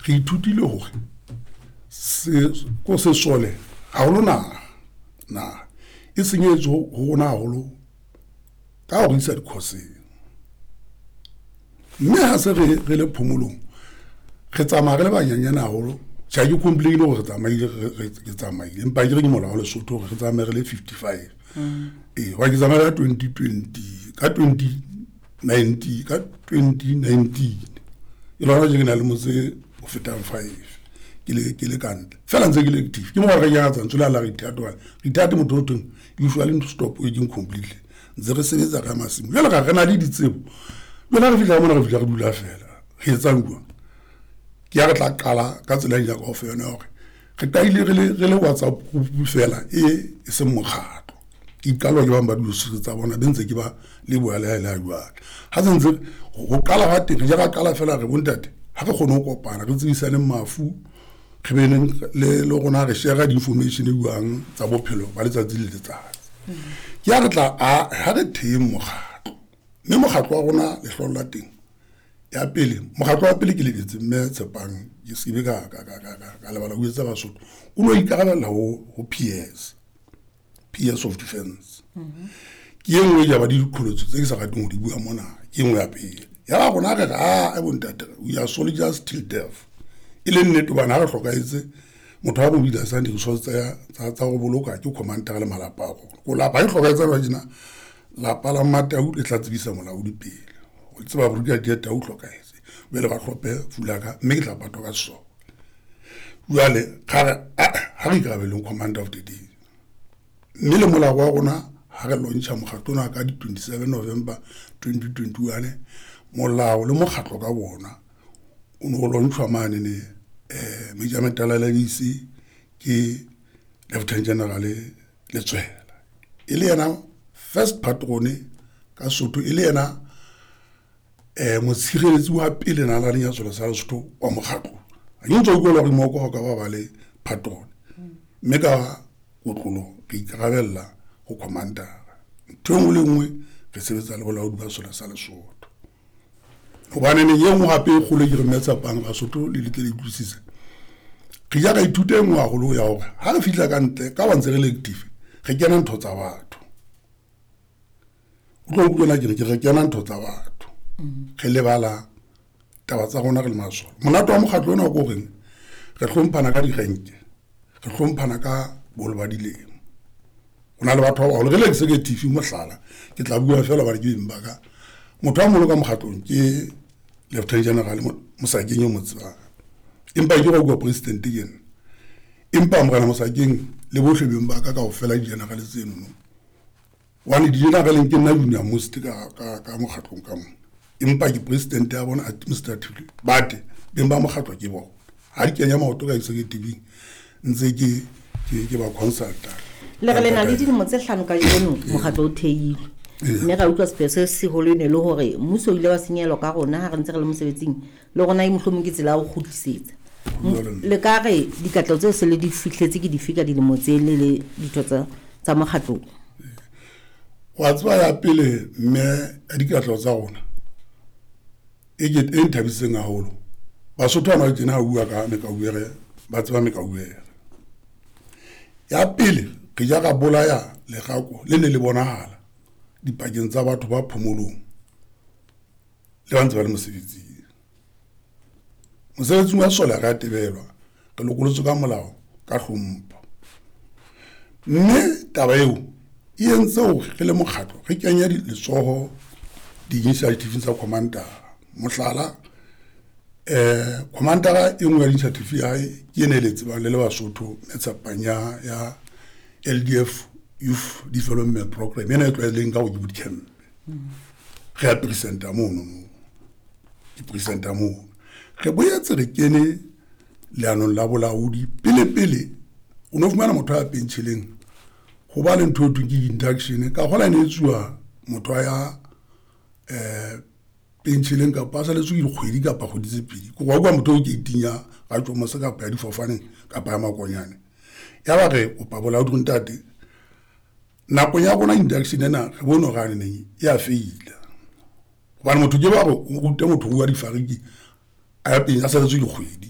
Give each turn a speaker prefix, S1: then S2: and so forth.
S1: re ithutile hore ko se sole haholo na e senyetso ho rona haholo ka ho isa dikhoseng mme ha se re le phomolong re tsamaya re le banyanyana haholo ja ke complain hore re tsamaile empa ke re molao le Lesotho hore re tsamaya re le 55 wa ke tsamaya ka 2020 ka 2019 ka 2019 e lona je ke na le motse o fetang 5 ke le kantle fela ntse ke le active ke mo re ya tsa ntsola la retard motho usually to stop aging completely ntse re sebetsa ka masimo jwale ga rena le ditsebo jwale re fihla mona re fihla re dula fela re etsa ngwa ke ya re tla qala ka tsela ya go fela hore re taile re le WhatsApp group fela e se mokgatlo ke qalo ke ba di tsa bona bentse ke ba le boela la jwa ha ntse go qala ga teng ja ga qala fela re bontate ha re kgone go kopana re tsebisane mafu re beneng le gona re share di information e buang tsa bophelo ba letsatsi le letsatsi ke ya re tla ha re theng mokgatlo mme mokgatlo wa rona le hlolo la teng ya pele mokgatlo wa pele ke le ditse mme Tshepang ke sibe ka lebala go etsa Basotho o no ikarabela ho PS of defense ke engwe ya ba di kholotso tse ke sa rateng go di bua mona ke engwe ya pele ya ba gona ga a bontate we are soldiers till death ile nnete bana ga hlokaetse motho wa bobila sa di resource tsa go boloka ke commander le malapa go la ba hlokaetsa ba jina la pala matau le tla tsebisa molaodi pele o tseba go di dieta o hlokaetse bele ba tlhope fulaka mme ke tla patwa ka so jwale ha re ka beleng commander of the day mme le molao wa rona ha re lontsha mokgatlo ka di 27 November 2021 molao le mokgatlo ka bona o no lontshwa mane ne Major Matalalabisi ke Lieutenant General Letswela ile yana first patrone ka Sotho ile yana motshireletsi wa pele na la nya tsola sa Lesotho wa mokgatlo a ntse go lo re moko ka ba le patron mme ka go tlolo ke ikarabella go commander ntwe le nngwe re sebetsa le bolaodi ba sola sa Lesotho gobane ne yeng gape go le dire metsa pang Basotho le le tlosisa ke ja ka ithute ngwa go lo ya gore ha re fitla ka ntle ka ba ntse re le active re kena ntho tsa batho o tlo go ke re kena ntho tsa batho ge le bala taba tsa gona re le masolo monato wa mokgatlo ona go reng re tlhomphana ka digenke re tlhomphana ka bolo ba dilemo ona le batho ba go le executive mohlala ke tla bua fela ba ke mbaka motho wa molo ka mokgatlong ke Lieutenant General Mosakeng Motswa empa ke go president again empa mo kana Mosakeng le bohle beng ba ka go fela di general tseno one di general ke nna junior most ka mokgatlong ka mo empa ke president ya bona administratively bate beng ba mokgatlo ke bo ha di kenya maoto ka executive ntse ke ba consultant
S2: le re lena le dilemo tse hlano ka jono mokgatlo o theile mme ga utlwa sepese se holene le hore mmuso ile wa senyelo ka rona ha re ntse re le mosebetsing le rona e mohlomong ke tsela go khutlisetsa le ka re dikatlo tse se le di fihletse ke di fika dilemo tse le ditho tsa mokgatlo
S1: wa tswa ya pele mme dikatlo tsa rona e get e thabiseng haholo Basotho ana tsena bua ka me ka buere ba tseba me ka buere ya pele ke ja ka bolaya le gako le ne le bonahala dipakeng tsa batho ba phomolong le ba ntse ba le mosebetsi wa sola ga tebelwa ke lokolotso ka molao ka hlompho mme taba eo e entse o re le mokgatlo re kenya letsoho di-initiative tsa commander mohlala commander e nngwe ya initiative ya ke ene le tsebang le Basotho metsapanya ya LDF Youth Development Program ena e tlwaeleng ka go boot camp re a presenta mono ke presenta mono re boetse re kene leanong la bolaodi pele o no fumana motho a pentšheleng go ba le ntho e ke induction ka gola ne tswa motho ya pentšheleng ka pasa le tswile kgwedi ka pa go ditsepedi go kwa motho o ke itinya ga tswa mo se ka pa di fofaneng ka pa makonyane ya ba re o pa bolaodi ntate nako ya bona induction ena re bona ga ne ya feila ba motho ke ba go rute motho wa difariki a penya sa tswile kgwedi